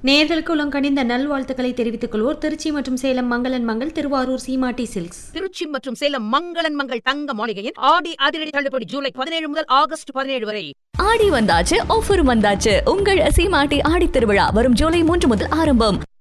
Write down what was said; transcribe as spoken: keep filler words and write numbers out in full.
நேயர்களுக்கு உலங்கணிந்த நல்வாழ்த்துக்களை தெரிவித்துக் கொள்வோர் திருச்சி மற்றும் சேலம் மங்களன் மங்கள், திருவாரூர் சீமாட்டி சில்க்ஸ். திருச்சி மற்றும் சேலம் மங்களன் மங்கள் தங்க மாளிகையின் ஆடி அதிரடி தள்ளுபடி ஜூலை பதினேழு முதல் ஆகஸ்ட் பதினேழு வரை. ஆடி வந்தாச்சு, ஆஃபரும் வந்தாச்சு. உங்கள் சீமாட்டி ஆடி திருவிழா வரும் ஜூலை மூன்று முதல் ஆரம்பம்.